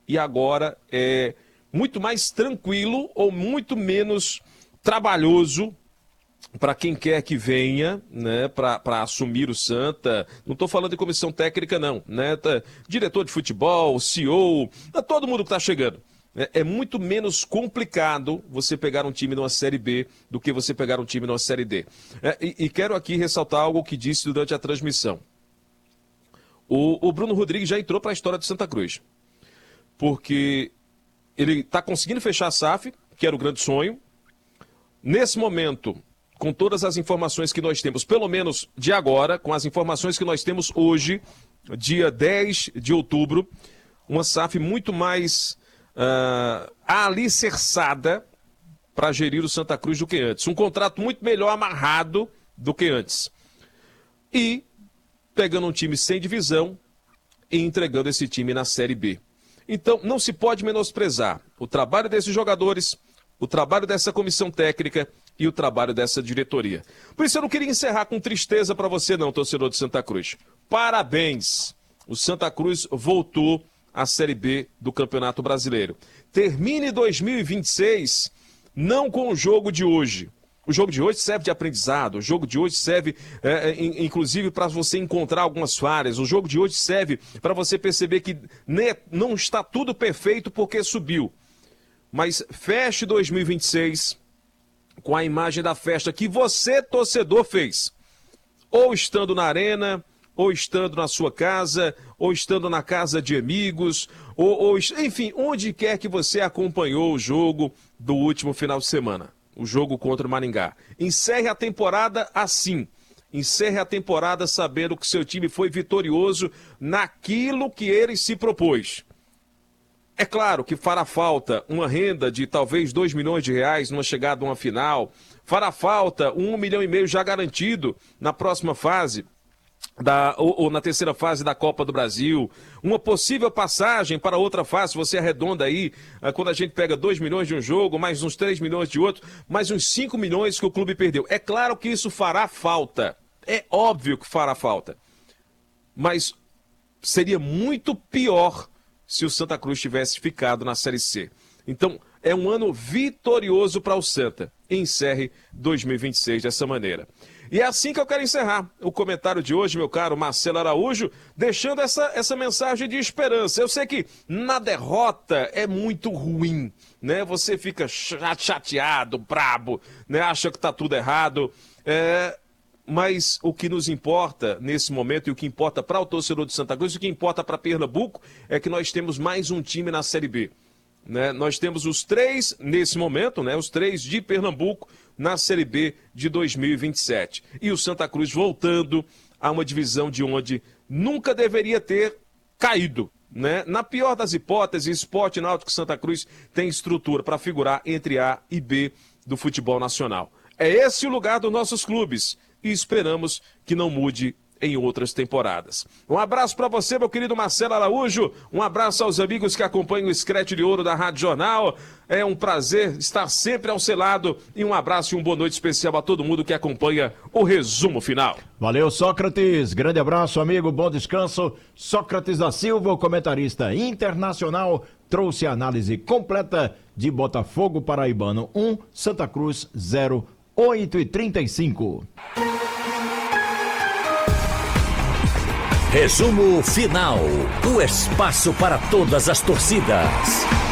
e agora é muito mais tranquilo ou muito menos trabalhoso para quem quer que venha, né, para assumir o Santa. Não estou falando de comissão técnica, não, né? Diretor de futebol, CEO, todo mundo que está chegando. É muito menos complicado você pegar um time numa Série B do que você pegar um time numa Série D. E quero aqui ressaltar algo que disse durante a transmissão. O Bruno Rodrigues já entrou para a história do Santa Cruz, porque ele está conseguindo fechar a SAF, que era o grande sonho. Nesse momento, com todas as informações que nós temos, pelo menos de agora, com as informações que nós temos hoje, dia 10 de outubro, uma SAF muito mais alicerçada para gerir o Santa Cruz do que antes. Um contrato muito melhor amarrado do que antes. E pegando um time sem divisão e entregando esse time na Série B. Então, não se pode menosprezar o trabalho desses jogadores, o trabalho dessa comissão técnica e o trabalho dessa diretoria. Por isso eu não queria encerrar com tristeza para você não, torcedor de Santa Cruz. Parabéns! O Santa Cruz voltou à Série B do Campeonato Brasileiro. Termine 2026 não com o jogo de hoje. O jogo de hoje serve de aprendizado, o jogo de hoje serve, inclusive, para você encontrar algumas falhas. O jogo de hoje serve para você perceber que não está tudo perfeito porque subiu. Mas feche 2026 com a imagem da festa que você, torcedor, fez. Ou estando na arena, ou estando na sua casa, ou estando na casa de amigos, enfim, onde quer que você acompanhou o jogo do último final de semana. O jogo contra o Maringá. Encerre a temporada assim. Encerre a temporada sabendo que seu time foi vitorioso naquilo que ele se propôs. É claro que fará falta uma renda de talvez R$2 milhões numa chegada a uma final. Fará falta R$1,5 milhão já garantido na próxima fase. Ou na terceira fase da Copa do Brasil, uma possível passagem para outra fase, você arredonda aí, quando a gente pega 2 milhões de um jogo, mais uns 3 milhões de outro, mais uns 5 milhões que o clube perdeu. É claro que isso fará falta, é óbvio que fará falta, mas seria muito pior se o Santa Cruz tivesse ficado na Série C. Então, é um ano vitorioso para o Santa. Encerre 2026 dessa maneira. E é assim que eu quero encerrar o comentário de hoje, meu caro Marcelo Araújo, deixando essa mensagem de esperança. Eu sei que na derrota é muito ruim, né? Você fica chateado, brabo, né? Acha que tá tudo errado. Mas o que nos importa nesse momento e o que importa para o torcedor de Santa Cruz, o que importa para Pernambuco é que nós temos mais um time na Série B. Né? Nós temos os 3 nesse momento, né? Os 3 de Pernambuco na Série B de 2027. E o Santa Cruz voltando a uma divisão de onde nunca deveria ter caído. Né? Na pior das hipóteses, Sport Náutico Santa Cruz tem estrutura para figurar entre A e B do futebol nacional. É esse o lugar dos nossos clubes e esperamos que não mude em outras temporadas. Um abraço para você, meu querido Marcelo Araújo, um abraço aos amigos que acompanham o Scratch de Ouro da Rádio Jornal, é um prazer estar sempre ao seu lado e um abraço e uma boa noite especial a todo mundo que acompanha o resumo final. Valeu, Sócrates, grande abraço, amigo, bom descanso. Sócrates da Silva, o comentarista internacional, trouxe a análise completa de Botafogo Paraibano 1, Santa Cruz 0, 8h35. Resumo final, o espaço para todas as torcidas.